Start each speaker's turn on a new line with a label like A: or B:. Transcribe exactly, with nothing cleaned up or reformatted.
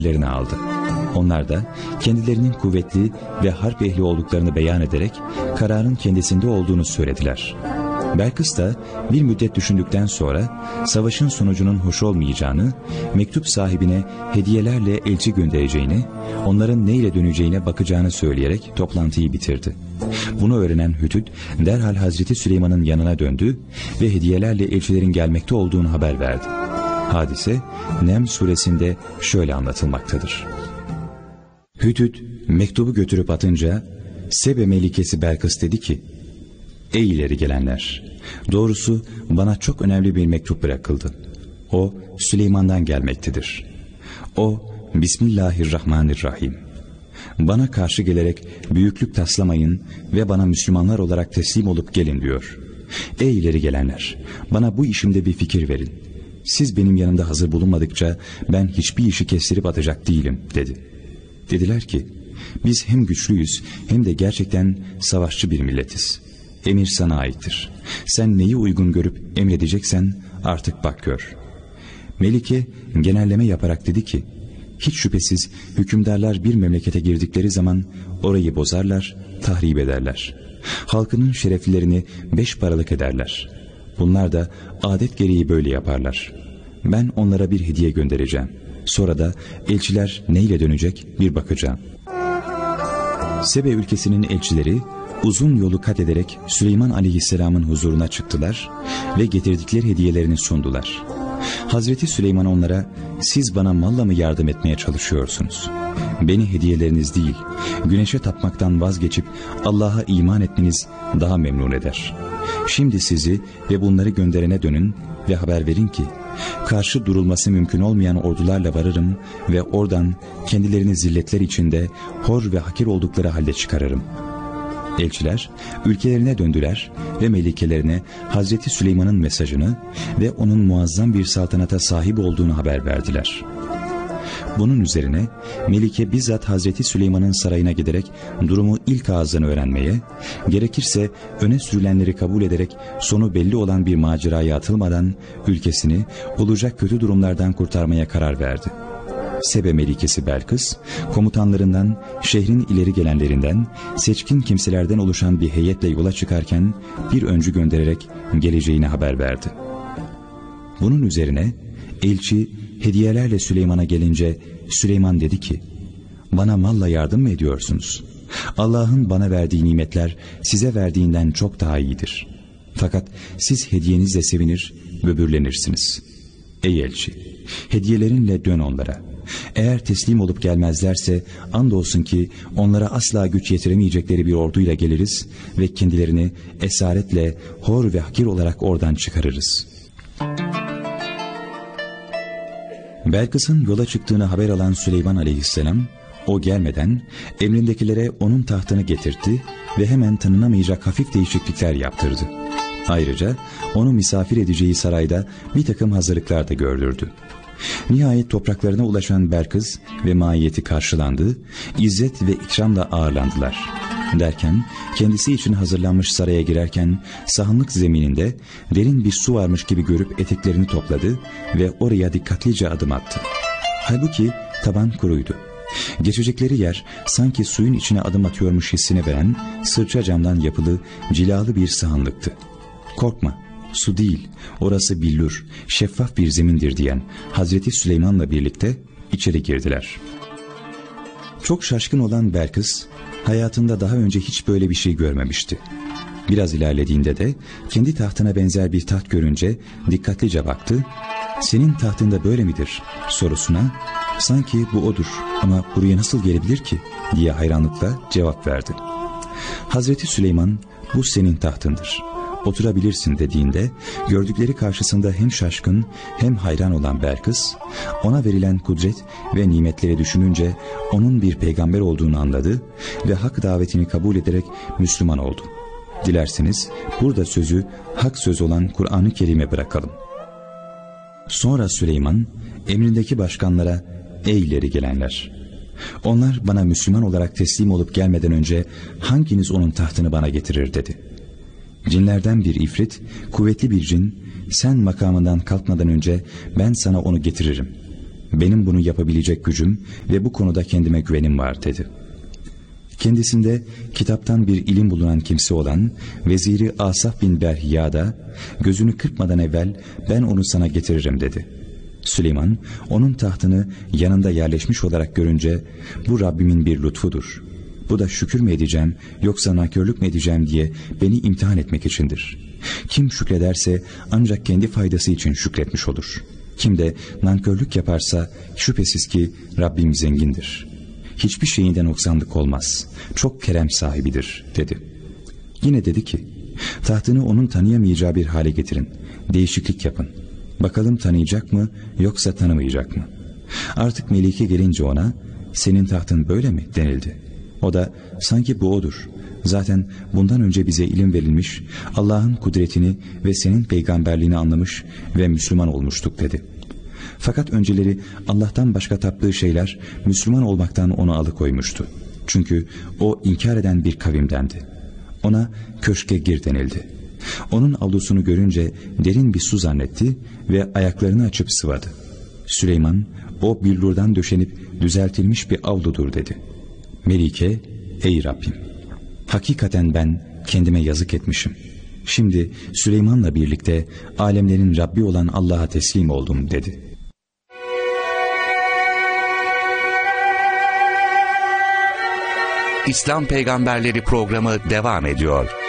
A: ellerine aldı. Onlar da kendilerinin kuvvetli ve harp ehli olduklarını beyan ederek kararın kendisinde olduğunu söylediler. Belkıs da bir müddet düşündükten sonra savaşın sonucunun hoş olmayacağını, mektup sahibine hediyelerle elçi göndereceğini, onların neyle döneceğine bakacağını söyleyerek toplantıyı bitirdi. Bunu öğrenen Hüdüd derhal Hazreti Süleyman'ın yanına döndü ve hediyelerle elçilerin gelmekte olduğunu haber verdi. Hadise Nem suresinde şöyle anlatılmaktadır. Hüdüd mektubu götürüp atınca Sebe melikesi Belkıs dedi ki: "Ey ileri gelenler! Doğrusu bana çok önemli bir mektup bırakıldı. O Süleyman'dan gelmektedir. O Bismillahirrahmanirrahim. Bana karşı gelerek büyüklük taslamayın ve bana Müslümanlar olarak teslim olup gelin diyor. Ey ileri gelenler! Bana bu işimde bir fikir verin. Siz benim yanımda hazır bulunmadıkça ben hiçbir işi kestirip atacak değilim" dedi. Dediler ki: "Biz hem güçlüyüz hem de gerçekten savaşçı bir milletiz. Emir sana aittir. Sen neyi uygun görüp emredeceksen artık bak gör." Melike genelleme yaparak dedi ki: "Hiç şüphesiz hükümdarlar bir memlekete girdikleri zaman orayı bozarlar, tahrip ederler. Halkının şereflilerini beş paralık ederler. Bunlar da adet gereği böyle yaparlar. Ben onlara bir hediye göndereceğim. Sonra da elçiler neyle dönecek bir bakacağım." Sebe ülkesinin elçileri uzun yolu kat ederek Süleyman aleyhisselamın huzuruna çıktılar ve getirdikleri hediyelerini sundular. Hazreti Süleyman onlara: "Siz bana malla mı yardım etmeye çalışıyorsunuz? Beni hediyeleriniz değil, güneşe tapmaktan vazgeçip Allah'a iman etmeniz daha memnun eder. Şimdi sizi ve bunları gönderene dönün ve haber verin ki karşı durulması mümkün olmayan ordularla varırım ve oradan kendilerini zilletler içinde hor ve hakir oldukları halde çıkarırım." Elçiler ülkelerine döndüler ve melikelerine Hazreti Süleyman'ın mesajını ve onun muazzam bir saltanata sahip olduğunu haber verdiler. Bunun üzerine Melike bizzat Hazreti Süleyman'ın sarayına giderek durumu ilk ağızdan öğrenmeye, gerekirse öne sürülenleri kabul ederek sonu belli olan bir maceraya atılmadan ülkesini olacak kötü durumlardan kurtarmaya karar verdi. Sebe melikesi Belkıs, komutanlarından, şehrin ileri gelenlerinden, seçkin kimselerden oluşan bir heyetle yola çıkarken bir öncü göndererek geleceğini haber verdi. Bunun üzerine elçi hediyelerle Süleyman'a gelince Süleyman dedi ki: "Bana malla yardım mı ediyorsunuz? Allah'ın bana verdiği nimetler size verdiğinden çok daha iyidir. Fakat siz hediyenizle sevinir, böbürlenirsiniz. Ey elçi, hediyelerinle dön onlara. Eğer teslim olup gelmezlerse andolsun ki onlara asla güç yetiremeyecekleri bir orduyla geliriz ve kendilerini esaretle hor ve hakir olarak oradan çıkarırız." Belkıs'ın yola çıktığını haber alan Süleyman aleyhisselam, o gelmeden emrindekilere onun tahtını getirtti ve hemen tanınamayacak hafif değişiklikler yaptırdı. Ayrıca onu misafir edeceği sarayda bir takım hazırlıklar da gördürdü. Nihayet topraklarına ulaşan Belkıs ve maiyeti karşılandı, izzet ve ikramla ağırlandılar. Derken kendisi için hazırlanmış saraya girerken sahanlık zemininde derin bir su varmış gibi görüp eteklerini topladı ve oraya dikkatlice adım attı. Halbuki taban kuruydu. Geçecekleri yer sanki suyun içine adım atıyormuş hissini veren sırça camdan yapılı cilalı bir sahanlıktı. "Korkma, su değil, orası billur, şeffaf bir zemindir" diyen Hazreti Süleyman'la birlikte içeri girdiler. Çok şaşkın olan Belkıs, hayatında daha önce hiç böyle bir şey görmemişti. Biraz ilerlediğinde de kendi tahtına benzer bir taht görünce dikkatlice baktı. "Senin tahtında böyle midir?" sorusuna "Sanki bu odur ama buraya nasıl gelebilir ki?" diye hayranlıkla cevap verdi. Hazreti Süleyman, "Bu senin tahtındır, oturabilirsin" dediğinde gördükleri karşısında hem şaşkın hem hayran olan Belkıs, ona verilen kudret ve nimetleri düşününce onun bir peygamber olduğunu anladı ve hak davetini kabul ederek Müslüman oldu. Dilerseniz burada sözü hak söz olan Kur'an-ı Kerim'e bırakalım. Sonra Süleyman emrindeki başkanlara: "Ey ileri gelenler! Onlar bana Müslüman olarak teslim olup gelmeden önce hanginiz onun tahtını bana getirir?" dedi. Cinlerden bir ifrit, kuvvetli bir cin, "Sen makamından kalkmadan önce ben sana onu getiririm." benim bunu yapabilecek gücüm ve bu konuda kendime güvenim var dedi. Kendisinde kitaptan bir ilim bulunan kimse olan veziri Asaf bin Berhiya da gözünü kırpmadan evvel ben onu sana getiririm dedi. Süleyman onun tahtını yanında yerleşmiş olarak görünce bu Rabbimin bir lütfudur. Bu da şükür mü edeceğim yoksa nankörlük mü edeceğim diye beni imtihan etmek içindir. Kim şükrederse ancak kendi faydası için şükretmiş olur. Kim de nankörlük yaparsa şüphesiz ki Rabbim zengindir. Hiçbir şeyinden noksanlık olmaz. Çok kerem sahibidir dedi. Yine dedi ki tahtını onun tanıyamayacağı bir hale getirin. Değişiklik yapın. Bakalım tanıyacak mı yoksa tanımayacak mı? Artık Melike gelince ona senin tahtın böyle mi denildi. O da sanki bu odur. Zaten bundan önce bize ilim verilmiş, Allah'ın kudretini ve senin peygamberliğini anlamış ve Müslüman olmuştuk dedi. Fakat önceleri Allah'tan başka taptığı şeyler Müslüman olmaktan onu alıkoymuştu. Çünkü o inkar eden bir kavimdendi. Ona köşke gir denildi. Onun avlusunu görünce derin bir su zannetti ve ayaklarını açıp sıvadı. Süleyman o billurdan döşenip düzeltilmiş bir avludur dedi. Melike ey Rabbim, hakikaten ben kendime yazık etmişim. Şimdi Süleyman'la birlikte alemlerin Rabbi olan Allah'a teslim oldum dedi.
B: İslam Peygamberleri programı devam ediyor.